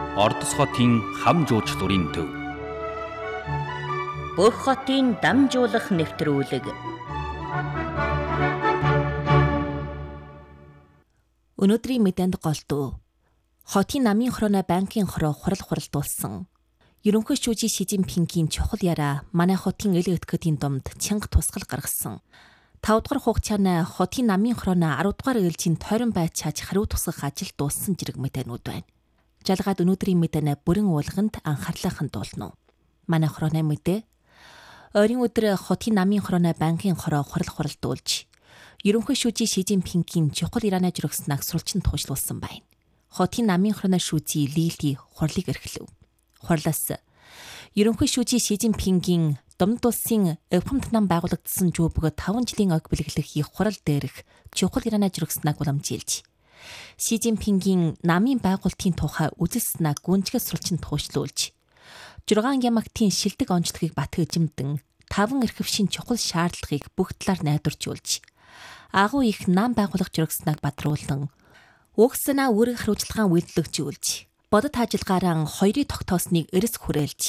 Ордос хотын хам жуучлалын төв. Бүх хотын дамжуулах нэвтрүүлэг. Өнөөдрийн мэдээнд голдуу. Хотын намын хорооны банкын хороо хуралдуулсан. Ерөнхий шүүжийн Ши Жинпингийн чухал яраа манай хотын эл өтгөдийн домд чанга тусгал гаргасан. 5 дугаар хугацааны хотын намын хорооны 10 дугаар ээлжийн тойрон байцааж хариу тусгах ажил дууссан зэрэг мэдээнүүд байна. Жалгаад өнөөдрийн мэдэнэ бүрэн уулганд анхаарлаа хандуулна. Манай хорооны мэдээ. Ойрын өдөр хотын намын хорооны банкын хороо хуралдуулж, ерөнхий шүүжийн Ши Жинпингийн чухал Ираны журагсныг сурвалжин туушлуулсан байна. Хотын намын хорооны шүүжийн Лили хурлыг эрхлэв. Хурлаас ерөнхий шүүжийн Ши Жинпингийн Домд улсын Эвхэмт нам байгуулагдсан жүүбг 5 жилийн ог бэлгэлэх их хурал дээрх чухал Ираны журагсныг уламжилж, Ши Жинпингийн намын байгуулалтын тухай үзэл санааг гүнзгий сурвалжин туушлуулж, 6 ямагтын шилдэг онцлогийг бат эзэмдэн 5 эрхвшийн чухал шаардлагыг бүх талаар найдваржуулж, агуу их нам байгуулах журагсныг бадруулан, уг санаа үүрэг хариуцлагаан үйлдвэрлэжүүлж, бодит ажиллагаараа хоёрыг тогтоосныг эрс хүрээлж,